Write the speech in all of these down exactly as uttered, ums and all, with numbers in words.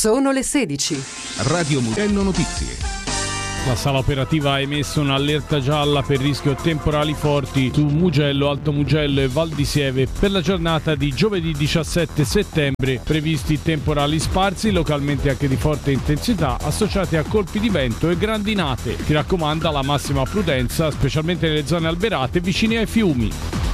Sono le sedici. Radio Mugello Notizie. La sala operativa ha emesso un'allerta gialla per rischio temporali forti su Mugello, Alto Mugello e Val di Sieve per la giornata di giovedì diciassette settembre. Previsti temporali sparsi, localmente anche di forte intensità, associati a colpi di vento e grandinate. Si raccomanda la massima prudenza, specialmente nelle zone alberate vicine ai fiumi.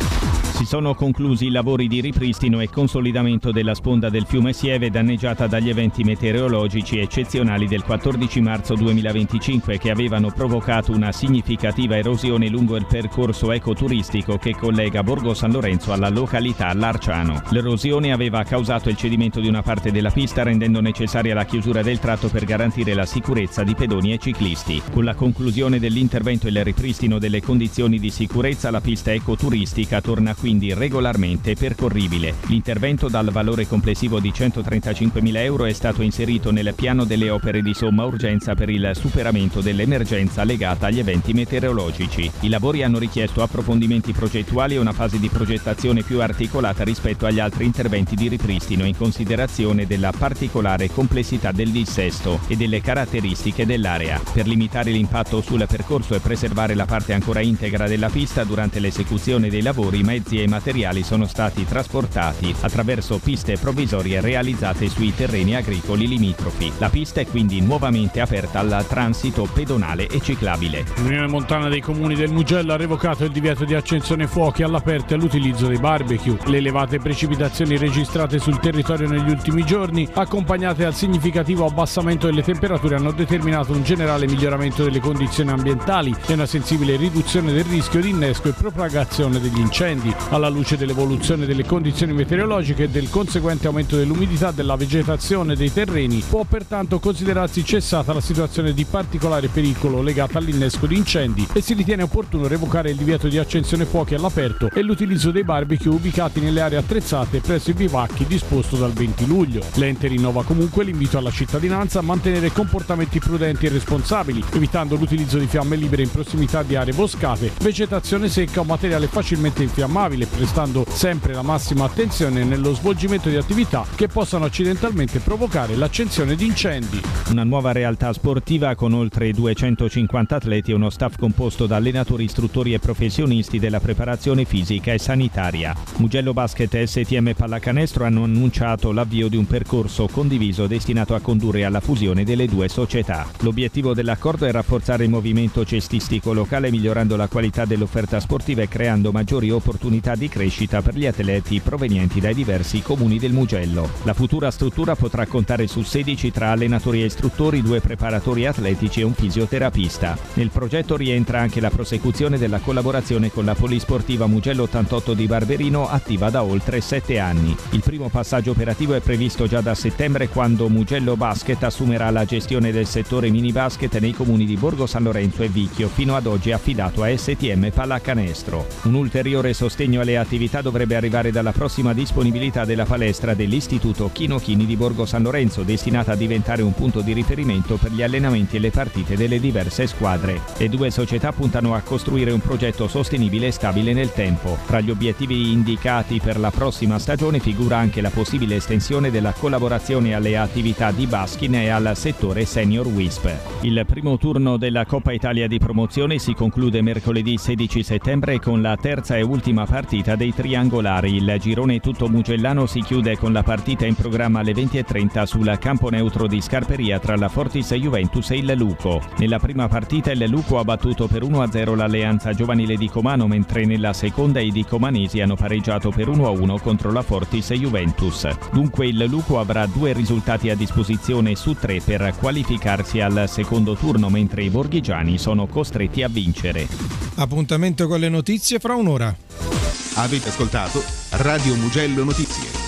Si sono conclusi i lavori di ripristino e consolidamento della sponda del fiume Sieve danneggiata dagli eventi meteorologici eccezionali del quattordici marzo duemilaventicinque che avevano provocato una significativa erosione lungo il percorso ecoturistico che collega Borgo San Lorenzo alla località Larciano. L'erosione aveva causato il cedimento di una parte della pista, rendendo necessaria la chiusura del tratto per garantire la sicurezza di pedoni e ciclisti. Con la conclusione dell'intervento e il ripristino delle condizioni di sicurezza, la pista ecoturistica torna qui quindi regolarmente percorribile. L'intervento dal valore complessivo di centotrentacinquemila euro è stato inserito nel piano delle opere di somma urgenza per il superamento dell'emergenza legata agli eventi meteorologici. I lavori hanno richiesto approfondimenti progettuali e una fase di progettazione più articolata rispetto agli altri interventi di ripristino in considerazione della particolare complessità del dissesto e delle caratteristiche dell'area. Per limitare l'impatto sul percorso e preservare la parte ancora integra della pista, durante l'esecuzione dei lavori, mezzi e materiali sono stati trasportati attraverso piste provvisorie realizzate sui terreni agricoli limitrofi. La pista è quindi nuovamente aperta al transito pedonale e ciclabile. L'Unione Montana dei Comuni del Mugello ha revocato il divieto di accensione fuochi all'aperto e all'utilizzo dei barbecue. Le elevate precipitazioni registrate sul territorio negli ultimi giorni, accompagnate al significativo abbassamento delle temperature, hanno determinato un generale miglioramento delle condizioni ambientali e una sensibile riduzione del rischio di innesco e propagazione degli incendi. Alla luce dell'evoluzione delle condizioni meteorologiche e del conseguente aumento dell'umidità della vegetazione dei terreni, può pertanto considerarsi cessata la situazione di particolare pericolo legata all'innesco di incendi e si ritiene opportuno revocare il divieto di accensione fuochi all'aperto e l'utilizzo dei barbecue ubicati nelle aree attrezzate presso i bivacchi disposto dal venti luglio. L'ente rinnova comunque l'invito alla cittadinanza a mantenere comportamenti prudenti e responsabili, evitando l'utilizzo di fiamme libere in prossimità di aree boscate, vegetazione secca o materiale facilmente infiammabile, prestando sempre la massima attenzione nello svolgimento di attività che possano accidentalmente provocare l'accensione di incendi. Una nuova realtà sportiva con oltre duecentocinquanta atleti e uno staff composto da allenatori, istruttori e professionisti della preparazione fisica e sanitaria. Mugello Basket e S T M Pallacanestro hanno annunciato l'avvio di un percorso condiviso destinato a condurre alla fusione delle due società. L'obiettivo dell'accordo è rafforzare il movimento cestistico locale, migliorando la qualità dell'offerta sportiva e creando maggiori opportunità di crescita per gli atleti provenienti dai diversi comuni del Mugello. La futura struttura potrà contare su sedici tra allenatori e istruttori, due preparatori atletici e un fisioterapista. Nel progetto rientra anche la prosecuzione della collaborazione con la Polisportiva Mugello ottantotto di Barberino, attiva da oltre sette anni. Il primo passaggio operativo è previsto già da settembre, quando Mugello Basket assumerà la gestione del settore mini basket nei comuni di Borgo San Lorenzo e Vicchio, fino ad oggi affidato a S T M Pallacanestro. Un ulteriore sostegno alle attività dovrebbe arrivare dalla prossima disponibilità della palestra dell'Istituto Chino Chini di Borgo San Lorenzo, destinata a diventare un punto di riferimento per gli allenamenti e le partite delle diverse squadre. Le due società puntano a costruire un progetto sostenibile e stabile nel tempo. Tra gli obiettivi indicati per la prossima stagione figura anche la possibile estensione della collaborazione alle attività di Baskin e al settore Senior Wisp. Il primo turno della Coppa Italia di promozione si conclude mercoledì sedici settembre con la terza e ultima partita dei triangolari. Il girone tutto mugellano si chiude con la partita in programma alle venti e trenta sul campo neutro di Scarperia tra la Fortis Juventus e il Luco. Nella prima partita il Luco ha battuto per uno a zero l'Alleanza Giovanile di Comano, mentre nella seconda i dicomanesi hanno pareggiato per uno a uno contro la Fortis Juventus. Dunque il Luco avrà due risultati a disposizione su tre per qualificarsi al secondo turno, mentre i borghigiani sono costretti a vincere. Appuntamento con le notizie fra un'ora. Avete ascoltato Radio Mugello Notizie.